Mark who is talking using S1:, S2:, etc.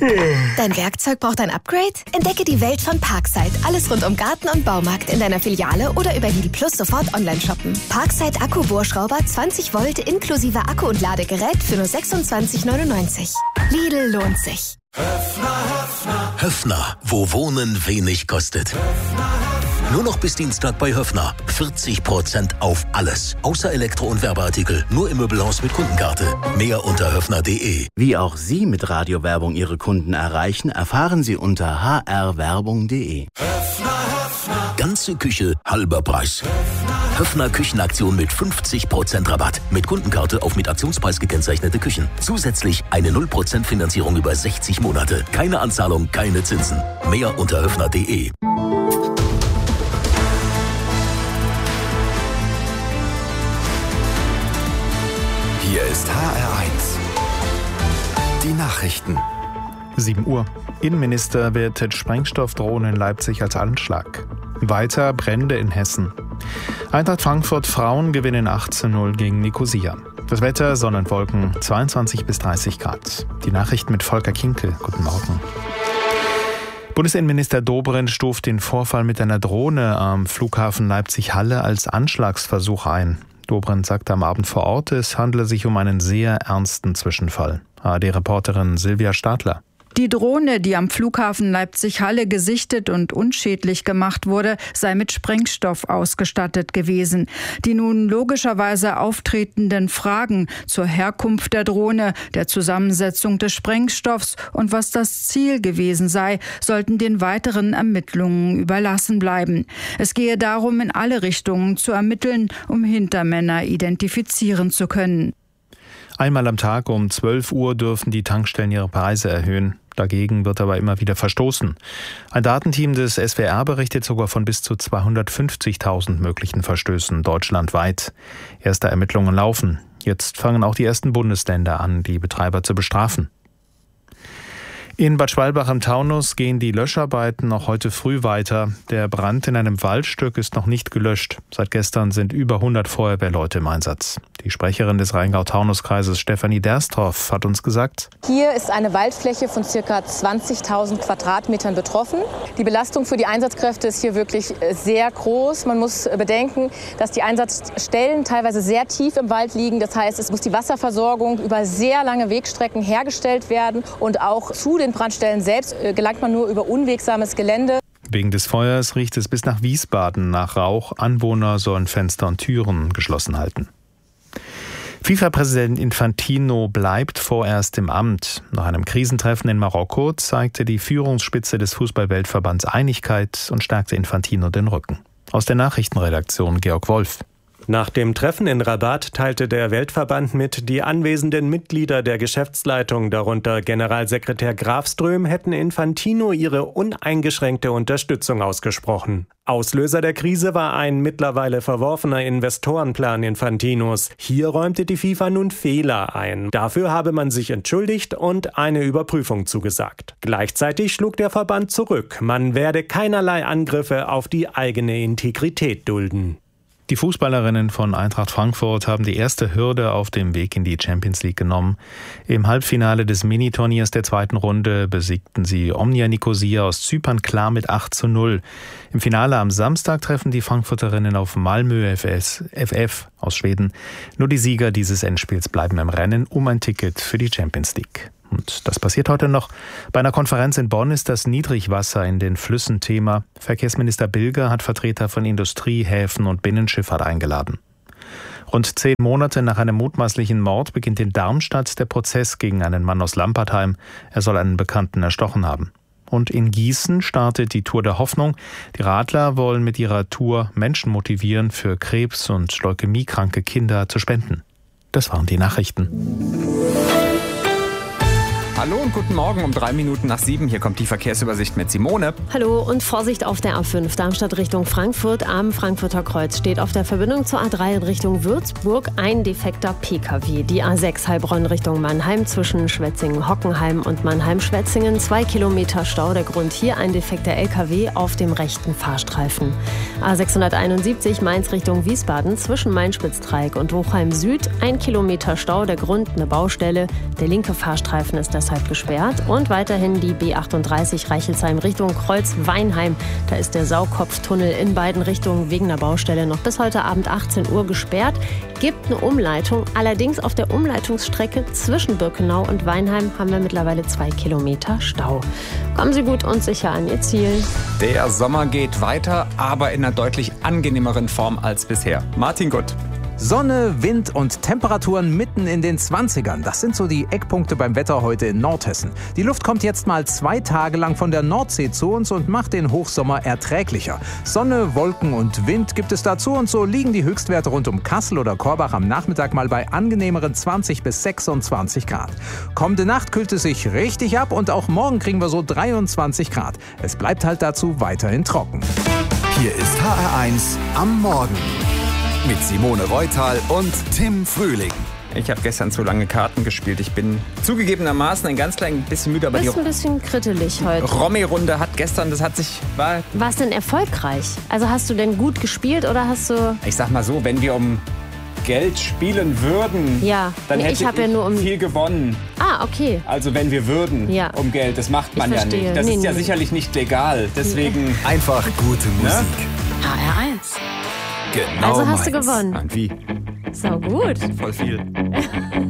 S1: Dein Werkzeug braucht ein Upgrade? Entdecke die Welt von Parkside. Alles rund um Garten und Baumarkt in deiner Filiale oder über Lidl Plus sofort online shoppen. Parkside Akku-Bohrschrauber 20 Volt inklusive Akku und Ladegerät für nur 26,99. Lidl lohnt sich.
S2: Höffner, wo Wohnen wenig kostet. Nur noch bis Dienstag bei Höffner. 40% auf alles. Außer Elektro- und Werbeartikel. Nur im Möbelhaus mit Kundenkarte. Mehr unter höffner.de.
S3: Wie auch Sie mit Radiowerbung Ihre Kunden erreichen, erfahren Sie unter hrwerbung.de.
S2: Ganze Küche, halber Preis. Höffner Küchenaktion mit 50% Rabatt. Mit Kundenkarte auf mit Aktionspreis gekennzeichnete Küchen. Zusätzlich eine 0% Finanzierung über 60 Monate. Keine Anzahlung, keine Zinsen. Mehr unter höffner.de.
S4: Hier ist HR1. Die Nachrichten.
S5: 7 Uhr. Innenminister wertet Sprengstoffdrohnen in Leipzig als Anschlag. Weiter Brände in Hessen. Eintracht Frankfurt Frauen gewinnen 18:0 gegen Nicosia. Das Wetter, Sonnenwolken, 22 bis 30 Grad. Die Nachrichten mit Volker Kinkel. Guten Morgen. Bundesinnenminister Dobrindt stuft den Vorfall mit einer Drohne am Flughafen Leipzig-Halle als Anschlagsversuch ein. Dobrindt sagte am Abend vor Ort, es handle sich um einen sehr ernsten Zwischenfall. ARD-Reporterin Silvia Stadler.
S6: Die Drohne, die am Flughafen Leipzig-Halle gesichtet und unschädlich gemacht wurde, sei mit Sprengstoff ausgestattet gewesen. Die nun logischerweise auftretenden Fragen zur Herkunft der Drohne, der Zusammensetzung des Sprengstoffs und was das Ziel gewesen sei, sollten den weiteren Ermittlungen überlassen bleiben. Es gehe darum, in alle Richtungen zu ermitteln, um Hintermänner identifizieren zu können.
S5: Einmal am Tag um 12 Uhr dürfen die Tankstellen ihre Preise erhöhen. Dagegen wird aber immer wieder verstoßen. Ein Datenteam des SWR berichtet sogar von bis zu 250.000 möglichen Verstößen deutschlandweit. Erste Ermittlungen laufen. Jetzt fangen auch die ersten Bundesländer an, die Betreiber zu bestrafen. In Bad Schwalbach im Taunus gehen die Löscharbeiten noch heute früh weiter. Der Brand in einem Waldstück ist noch nicht gelöscht. Seit gestern sind über 100 Feuerwehrleute im Einsatz. Die Sprecherin des Rheingau-Taunus-Kreises Stefanie Derstroff hat uns gesagt:
S7: Hier ist eine Waldfläche von ca. 20.000 Quadratmetern betroffen. Die Belastung für die Einsatzkräfte ist hier wirklich sehr groß. Man muss bedenken, dass die Einsatzstellen teilweise sehr tief im Wald liegen. Das heißt, es muss die Wasserversorgung über sehr lange Wegstrecken hergestellt werden. Und auch zu den Brandstellen selbst gelangt man nur über unwegsames Gelände.
S5: Wegen des Feuers riecht es bis nach Wiesbaden nach Rauch. Anwohner sollen Fenster und Türen geschlossen halten. FIFA-Präsident Infantino bleibt vorerst im Amt. Nach einem Krisentreffen in Marokko zeigte die Führungsspitze des Fußball-Weltverbands Einigkeit und stärkte Infantino den Rücken. Aus der Nachrichtenredaktion Georg Wolf.
S8: Nach dem Treffen in Rabat teilte der Weltverband mit, die anwesenden Mitglieder der Geschäftsleitung, darunter Generalsekretär Grafström, hätten Infantino ihre uneingeschränkte Unterstützung ausgesprochen. Auslöser der Krise war ein mittlerweile verworfener Investorenplan Infantinos. Hier räumte die FIFA nun Fehler ein. Dafür habe man sich entschuldigt und eine Überprüfung zugesagt. Gleichzeitig schlug der Verband zurück. Man werde keinerlei Angriffe auf die eigene Integrität dulden.
S5: Die Fußballerinnen von Eintracht Frankfurt haben die erste Hürde auf dem Weg in die Champions League genommen. Im Halbfinale des Miniturniers der zweiten Runde besiegten sie Omnia Nicosia aus Zypern klar mit 8:0. Im Finale am Samstag treffen die Frankfurterinnen auf Malmö FF aus Schweden. Nur die Sieger dieses Endspiels bleiben im Rennen um ein Ticket für die Champions League. Und das passiert heute noch. Bei einer Konferenz in Bonn ist das Niedrigwasser in den Flüssen Thema. Verkehrsminister Bilger hat Vertreter von Industrie, Häfen und Binnenschifffahrt eingeladen. Rund 10 Monate nach einem mutmaßlichen Mord beginnt in Darmstadt der Prozess gegen einen Mann aus Lampertheim. Er soll einen Bekannten erstochen haben. Und in Gießen startet die Tour der Hoffnung. Die Radler wollen mit ihrer Tour Menschen motivieren, für Krebs- und leukämiekranke Kinder zu spenden. Das waren die Nachrichten.
S9: Hallo und guten Morgen um 7:03. Hier kommt die Verkehrsübersicht mit Simone.
S10: Hallo und Vorsicht auf der A5 Darmstadt Richtung Frankfurt. Am Frankfurter Kreuz steht auf der Verbindung zur A3 in Richtung Würzburg ein defekter Pkw. Die A6 Heilbronn Richtung Mannheim zwischen Schwetzingen-Hockenheim und Mannheim-Schwetzingen. 2 Kilometer Stau. Der Grund hier ein defekter LKW auf dem rechten Fahrstreifen. A671 Mainz Richtung Wiesbaden zwischen Main-Spitzdreieck und Hochheim Süd. 1 Kilometer Stau. Der Grund eine Baustelle. Der linke Fahrstreifen ist das deshalb gesperrt. Und weiterhin die B38 Reichelsheim Richtung Kreuz-Weinheim. Da ist der Saukopftunnel in beiden Richtungen wegen der Baustelle noch bis heute Abend 18 Uhr gesperrt. Gibt eine Umleitung. Allerdings auf der Umleitungsstrecke zwischen Birkenau und Weinheim haben wir mittlerweile 2 Kilometer Stau. Kommen Sie gut und sicher an Ihr Ziel.
S9: Der Sommer geht weiter, aber in einer deutlich angenehmeren Form als bisher. Martin Gutt.
S11: Sonne, Wind und Temperaturen mitten in den 20ern. Das sind so die Eckpunkte beim Wetter heute in Nordhessen. Die Luft kommt jetzt mal 2 Tage lang von der Nordsee zu uns und macht den Hochsommer erträglicher. Sonne, Wolken und Wind gibt es dazu und so liegen die Höchstwerte rund um Kassel oder Korbach am Nachmittag mal bei angenehmeren 20 bis 26 Grad. Kommende Nacht kühlt es sich richtig ab und auch morgen kriegen wir so 23 Grad. Es bleibt halt dazu weiterhin trocken.
S4: Hier ist HR1 am Morgen. Mit Simone Reutal und Tim Frühling.
S9: Ich habe gestern zu lange Karten gespielt. Ich bin zugegebenermaßen ein ganz klein bisschen müde. Aber
S10: Bist ein bisschen krittelig heute.
S9: Romy-Runde hat gestern,
S10: War es denn erfolgreich? Also hast du denn gut gespielt oder hast du...
S9: Ich sag mal so, wenn wir um Geld spielen würden,
S10: dann
S9: hätte ich viel gewonnen.
S10: Ah, okay.
S9: Also wenn wir würden um Geld, das macht man ja nicht. Das ist ja sicherlich nicht legal. Deswegen
S4: einfach gute Musik.
S10: HR1.
S4: Genau
S10: also hast du gewonnen.
S9: Wie?
S10: So gut.
S9: Voll viel.